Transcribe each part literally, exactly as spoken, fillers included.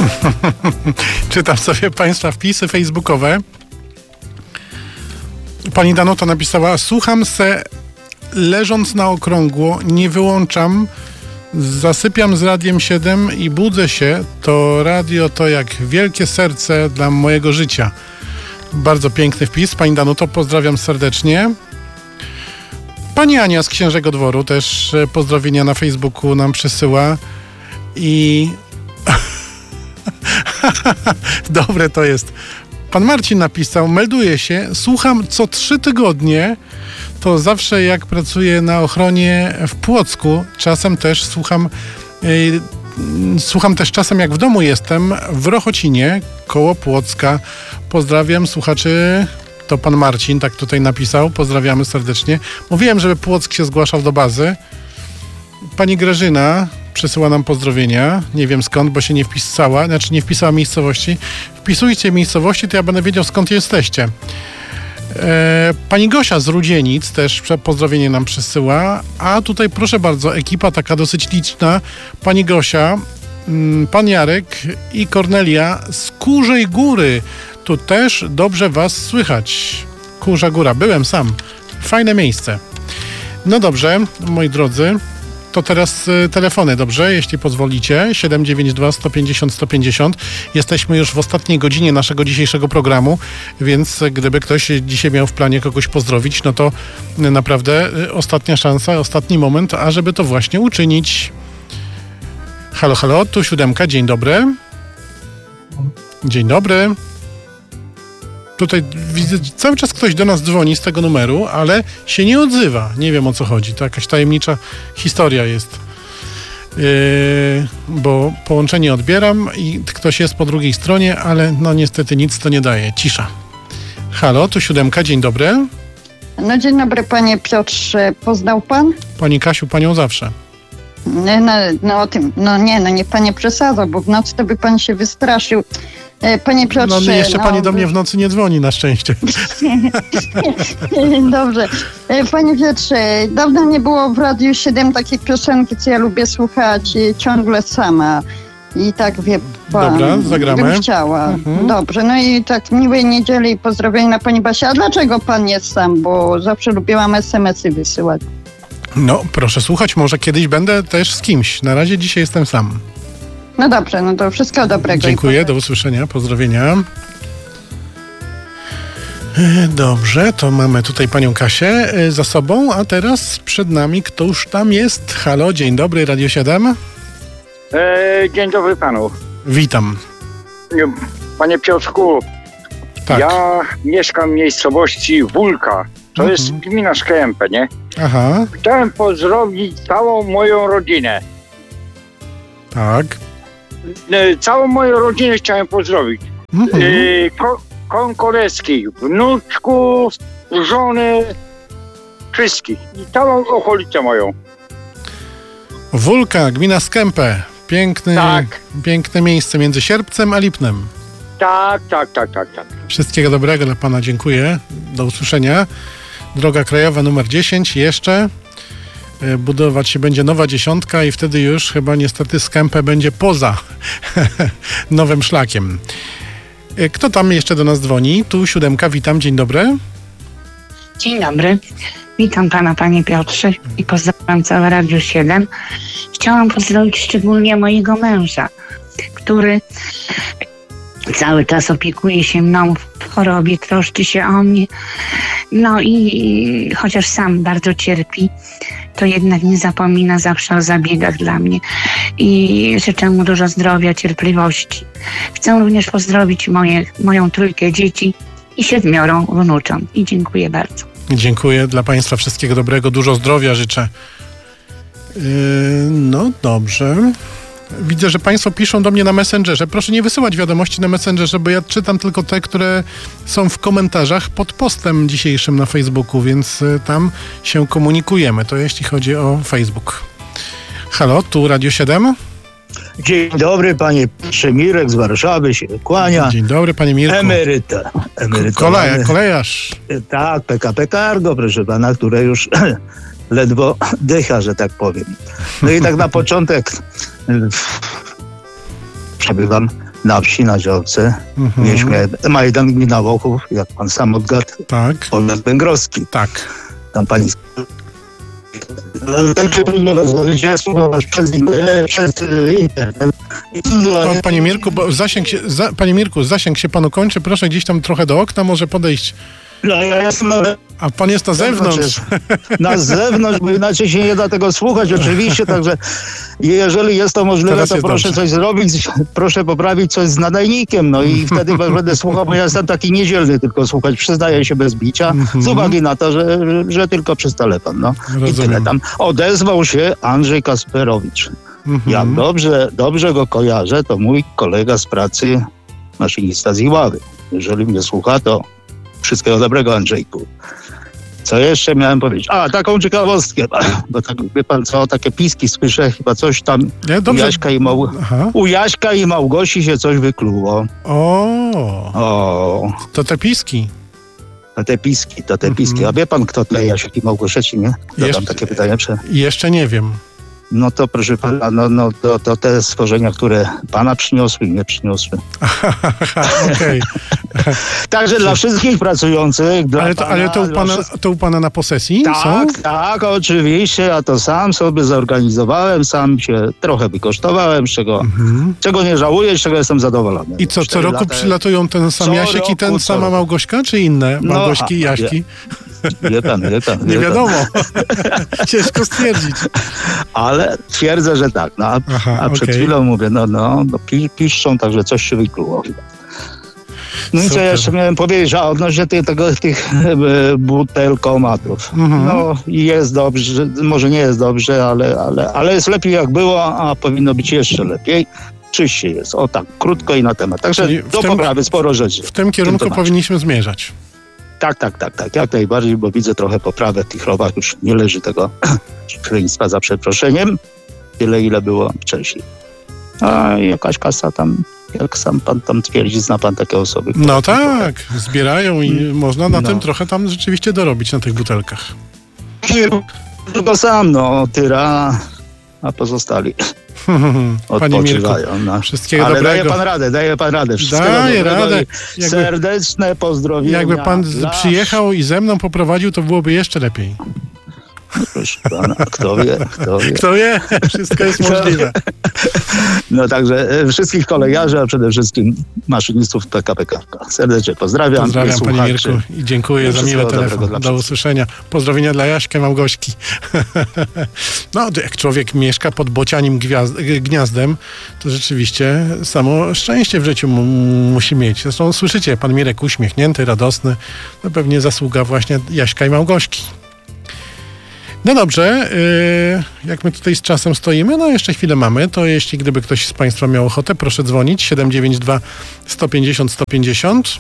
Czytam sobie Państwa wpisy facebookowe. Pani Danuta napisała: słucham se leżąc na okrągło, nie wyłączam, zasypiam z Radiem siedem i budzę się. To radio to jak wielkie serce dla mojego życia. Bardzo piękny wpis. Pani Danuto, pozdrawiam serdecznie. Pani Ania z Księżego Dworu też pozdrowienia na Facebooku nam przysyła. I dobre to jest. Pan Marcin napisał: melduję się, słucham co trzy tygodnie. To zawsze jak pracuję na ochronie w Płocku. Czasem też słucham yy, słucham też czasem jak w domu jestem w Rochocinie koło Płocka. Pozdrawiam słuchaczy. To pan Marcin tak tutaj napisał. Pozdrawiamy serdecznie. Mówiłem, żeby Płock się zgłaszał do bazy. Pani Grażyna przesyła nam pozdrowienia. Nie wiem skąd, bo się nie wpisała. Znaczy nie wpisała miejscowości. Wpisujcie miejscowości, to ja będę wiedział, skąd jesteście. E, pani Gosia z Rudzienic też pozdrowienie nam przesyła. A tutaj proszę bardzo, ekipa taka dosyć liczna. Pani Gosia, m, pan Jarek i Kornelia z Kurzej Góry. Tu też dobrze was słychać. Kurza Góra. Byłem sam. Fajne miejsce. No dobrze, moi drodzy. To teraz y, telefony, dobrze? Jeśli pozwolicie. siedem dziewięć dwa sto pięćdziesiąt sto pięćdziesiąt. Jesteśmy już w ostatniej godzinie naszego dzisiejszego programu, więc gdyby ktoś dzisiaj miał w planie kogoś pozdrowić, no to y, naprawdę y, ostatnia szansa, ostatni moment, ażeby to właśnie uczynić. Halo, halo, tu siódemka. Dzień dobry. Dzień dobry. Tutaj widzę, cały czas ktoś do nas dzwoni z tego numeru, ale się nie odzywa. Nie wiem, o co chodzi. To jakaś tajemnicza historia jest. Yy, bo połączenie odbieram i ktoś jest po drugiej stronie, ale no niestety nic to nie daje. Cisza. Halo, tu siódemka. Dzień dobry. No dzień dobry, panie Piotrze. Poznał pan? Pani Kasiu, panią zawsze. No, no, no o tym, no nie, no nie panie przesadza, bo w nocy to by pan się wystraszył. Panie Piotrze... No jeszcze no, pani do mnie w nocy nie dzwoni, na szczęście. Dobrze. Panie Piotrze, dawno nie było w Radiu siedem takiej piosenki, co ja lubię słuchać ciągle sama. I tak wie pan... Dobra, zagramy. Bym chciała. Mhm. Dobrze, no i tak miłej niedzieli i pozdrowienia na pani Basia. A dlaczego pan jest sam? Bo zawsze lubiłam es em esy wysyłać. No, proszę słuchać, może kiedyś będę też z kimś. Na razie dzisiaj jestem sam. No dobrze, no to wszystkiego dobrego. Dziękuję, do usłyszenia, pozdrowienia. Dobrze, to mamy tutaj panią Kasię za sobą, a teraz przed nami któż tam jest? Halo, dzień dobry, Radio siedem. E, dzień dobry panu. Witam. Panie Piotrku, tak. Ja mieszkam w miejscowości Wólka. To mhm. jest gmina Szkępę, nie? Aha. Chciałem pozdrowić całą moją rodzinę. Tak. E, całą moją rodzinę chciałem pozdrowić. Mhm. E, ko- Konkoreckich, wnuczków, żony, wszystkich. I całą okolicę moją. Wólka, gmina Skępę. Piękny, tak. Piękne miejsce między Sierpcem a Lipnem. Tak, tak, tak, tak, tak. Wszystkiego dobrego dla pana, dziękuję. Do usłyszenia. Droga krajowa numer dziesięć jeszcze. Budować się będzie nowa dziesiątka i wtedy już chyba niestety Skępę będzie poza nowym szlakiem. Kto tam jeszcze do nas dzwoni? Tu siódemka, witam, dzień dobry. Dzień dobry. Witam pana, panie Piotrze, i pozdrawiam całe Radio siedem. Chciałam pozdrowić szczególnie mojego męża, który cały czas opiekuje się mną w chorobie, troszczy się o mnie. No i chociaż sam bardzo cierpi, to jednak nie zapomina zawsze o zabiegach dla mnie. I życzę mu dużo zdrowia, cierpliwości. Chcę również pozdrowić moje, moją trójkę dzieci i siedmiorą wnucząt. I dziękuję bardzo. Dziękuję. Dla państwa wszystkiego dobrego. Dużo zdrowia życzę. Yy, no dobrze. Widzę, że państwo piszą do mnie na Messengerze. Proszę nie wysyłać wiadomości na Messengerze, bo ja czytam tylko te, które są w komentarzach pod postem dzisiejszym na Facebooku, więc tam się komunikujemy. To jeśli chodzi o Facebook. Halo, tu Radio siedem. Dzień dobry, panie Mirek z Warszawy się kłania. Dzień dobry, panie Mirku. Emeryta. Koleja, kolejarz. Tak, P K P Cargo, proszę pana, które już ledwo dycha, że tak powiem. No i tak na początek przebywam na wsi, na działce. Mhm. Mieliśmy Majdan Gmina Łochów, jak pan sam odgadł, Tak, powiat węgrowski. tak. Tam pani... Także trudno rozmawiać, ja słucham was przez, przez internet. O, panie Mirku, bo zasięg się, za, panie Mirku, zasięg się panu kończy. Proszę gdzieś tam trochę do okna może podejść. No ja jestem na, A pan jest na zewnątrz. na zewnątrz, bo inaczej się nie da tego słuchać oczywiście, także jeżeli jest to możliwe, Teraz to jest proszę dobrze. coś zrobić, proszę poprawić coś z nadajnikiem, no i wtedy będę słuchał, bo ja jestem taki niedzielny tylko słuchać, przyznaję się bez bicia, Mhm. z uwagi na to, że, że, że tylko przez telefon, no. I tyle Rozumiem. tam. Odezwał się Andrzej Kasperowicz. Mhm. Jak dobrze, dobrze go kojarzę, to mój kolega z pracy, maszynista z Iławy. Jeżeli mnie słucha, to wszystkiego dobrego, Andrzejku. Co jeszcze miałem powiedzieć? A, taką ciekawostkę, bo tak, wie pan co, takie piski słyszę, chyba coś tam Nie, u dobrze. Jaśka, i Mał... Aha. u Jaśka i Małgosi się coś wykluło. O, O, to te piski. to te piski, to te Mhm. piski. A wie pan, kto to Jasiek i Małgorzeci, nie? Zadam Jeszcze- takie pytanie. Prze... Jeszcze nie wiem. No to proszę pana, no, no to, to te stworzenia, które pana przyniosły i nie przyniosły. Okej. Także dla wszystkich pracujących, dla Ale, to, pana, ale to, u dla pana, wszystkich- to u pana na posesji Tak, są? tak, oczywiście, ja to sam sobie zorganizowałem, sam się trochę wykosztowałem, z czego, Mhm. czego nie żałuję, z czego jestem zadowolony. I co, co Cztery roku lata- przylatują ten sam Co Jasiek i ten roku, co sama roku. Małgośka, czy inne No, Małgośki i a, Jaśki? Wie pan, wie pan. Nie wie pan. wiadomo. Ciężko stwierdzić. Ale twierdzę, że tak. No, a Aha, a przed okej. chwilą mówię, no, no, no pi, piszczą, także coś się wykluło chyba. No i co Super. ja jeszcze miałem powiedzieć, a odnośnie tych, tego, tych e, butelkomatów. Mhm. No jest dobrze, może nie jest dobrze, ale, ale, ale jest lepiej jak było, a powinno być jeszcze lepiej. Czyściej jest, o tak, krótko i na temat. Także Czyli w do tym- poprawy sporo rzeczy. W tym kierunku temacie. powinniśmy zmierzać. Tak, tak, tak, tak, jak najbardziej, bo widzę trochę poprawę w tych rowach, już nie leży tego przekleństwa za przeproszeniem, tyle ile było wcześniej. A jakaś kasa tam, jak sam pan tam twierdzi, zna pan takie osoby. które No tam tak, zbierają i można na No. tym trochę tam rzeczywiście dorobić na tych butelkach. trochę- Tylko sam, no, tyra, a pozostali Panie Mirku, odpoczywają. No. wszystkiego Ale dobrego. daje pan radę, daje pan radę. Wszystkiego Daję dobrego radę. i Jakby, Serdeczne pozdrowienia. jakby pan z- dla- przyjechał i ze mną poprowadził, to byłoby jeszcze lepiej. Proszę pana, kto wie, kto wie. Kto wie? Wszystko jest możliwe. No także e, wszystkich kolegarzy, a przede wszystkim maszynistów P K P Kawka. Serdecznie pozdrawiam. Pozdrawiam panie słuchaczy. Mirku i dziękuję za Wszystkiego miły dobrego telefon. dla Do wszystkich. usłyszenia. Pozdrowienia dla Jaśka i Małgośki. No, to jak człowiek mieszka pod bocianim gwiazd- gniazdem, to rzeczywiście samo szczęście w życiu mu- musi mieć. Zresztą słyszycie, pan Mirek uśmiechnięty, radosny. To pewnie zasługa właśnie Jaśka i Małgośki. No dobrze, yy, jak my tutaj z czasem stoimy, no jeszcze chwilę mamy, to jeśli gdyby ktoś z państwa miał ochotę, proszę dzwonić siedem dziewięć dwa sto pięćdziesiąt sto pięćdziesiąt.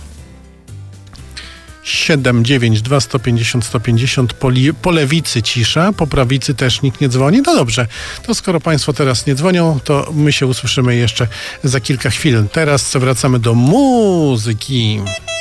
siedem dziewięć dwa sto pięćdziesiąt sto pięćdziesiąt, po, li, po lewicy cisza, po prawicy też nikt nie dzwoni. No dobrze, to skoro państwo teraz nie dzwonią, to my się usłyszymy jeszcze za kilka chwil. Teraz wracamy do muzyki.